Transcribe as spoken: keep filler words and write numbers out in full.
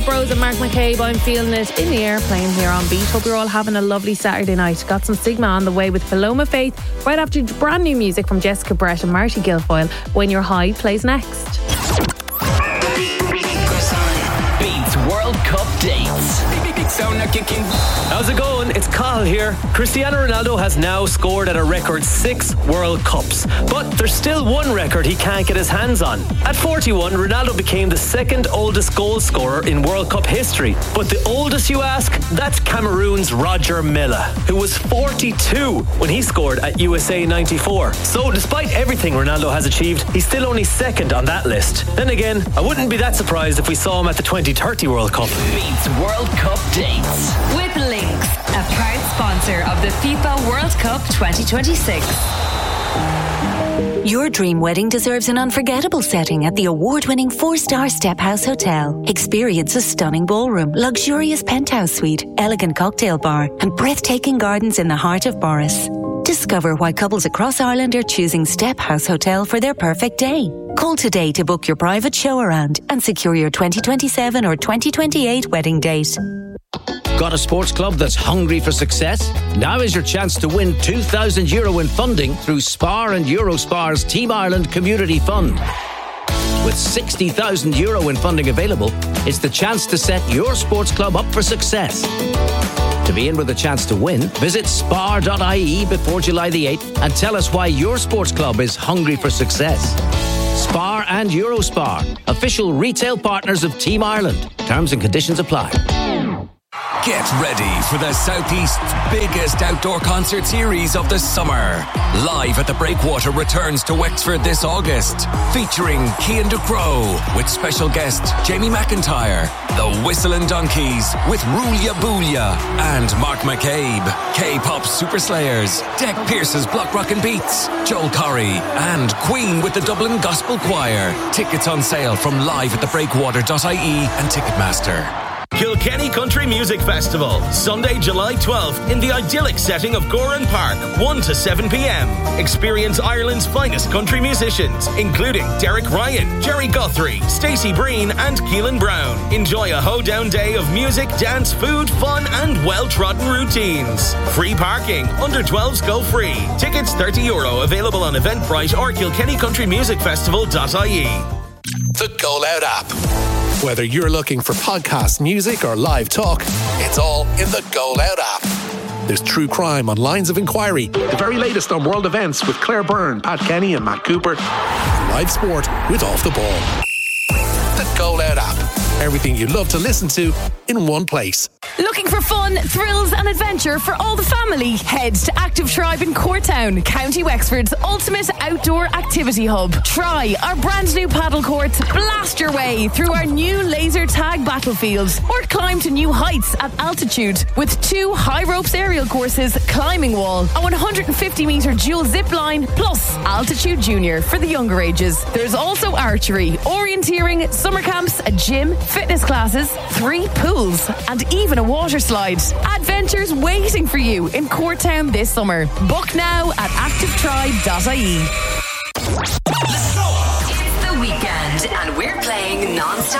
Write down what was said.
Bros and Mark McCabe. I'm feeling it in the air, playing here on Beat. Hope you're all having a lovely Saturday night. Got some Sigma on the way with Paloma Faith right after brand new music from Jessica Brett and Marty Guilfoyle. When You're High plays next. Beats World Cup dates. How's it going? It's Cathal here. Cristiano Ronaldo has now scored at a record six World Cups, but there's still one record he can't get his hands on. At forty-one, Ronaldo became the second oldest goal scorer in World Cup history. But the oldest, you ask? That's Cameroon's Roger Milla, who was forty-two when he scored at U S A ninety-four. So despite everything Ronaldo has achieved, he's still only second on that list. Then again, I wouldn't be that surprised if we saw him at the twenty thirty World Cup. Beats World Cup dates with Lynx, a proud sponsor of the FIFA World Cup twenty twenty-six. Your dream wedding deserves an unforgettable setting at the award-winning four-star Step House Hotel. Experience a stunning ballroom, luxurious penthouse suite, elegant cocktail bar, and breathtaking gardens in the heart of Boris. Discover why couples across Ireland are choosing Step House Hotel for their perfect day. Call today to book your private show around and secure your twenty twenty-seven or twenty twenty-eight wedding date. Got a sports club that's hungry for success? Now is your chance to win two thousand euro in funding through Spar and Eurospar's Team Ireland Community Fund. With sixty thousand euro in funding available, it's the chance to set your sports club up for success. To be in with a chance to win, visit spar dot I E before July the eighth and tell us why your sports club is hungry for success. Spar and Eurospar, official retail partners of Team Ireland. Terms and conditions apply. Get ready for the Southeast's biggest outdoor concert series of the summer. Live at the Breakwater returns to Wexford this August, featuring Cian Ducrot with special guest Jamie McIntyre, the Whistling Donkeys with Rulia Boolia, and Mark McCabe, K-pop Super Slayers, Deck Pearce's Block Rockin' Beats, Joel Corry, and Queen with the Dublin Gospel Choir. Tickets on sale from live at the breakwater dot I E and Ticketmaster. Kilkenny Country Music Festival, Sunday, July twelfth, in the idyllic setting of Goran Park, one to seven p.m. Experience Ireland's finest country musicians, including Derek Ryan, Jerry Guthrie, Stacey Breen, and Keelan Brown. Enjoy a hoedown day of music, dance, food, fun, and well-trodden routines. Free parking, under twelves go free. Tickets thirty euro, available on Eventbrite or kilkenny country music festival dot I E. The Go Loud app. Whether you're looking for podcast music or live talk, it's all in the Go Loud app. There's true crime on Lines of Inquiry, the very latest on world events with Claire Byrne, Pat Kenny and Matt Cooper, live sport with Off the Ball. The Go Loud app. Everything you love to listen to in one place. Looking for fun, thrills and adventure for all the family? Head to Active Tribe in Courtown, County Wexford's ultimate outdoor activity hub. Try our brand new paddle courts, blast your way through our new laser tag battlefields, or climb to new heights at altitude with two high ropes aerial courses, climbing wall, a one hundred fifty metre dual zip line, plus Altitude Junior for the younger ages. There's also archery, orienteering, summer camps, a gym, fitness classes, three pools, and even a water slide. Adventures waiting for you in Courtown this summer. Book now at active tribe dot I E. It's the weekend and we're playing non-stop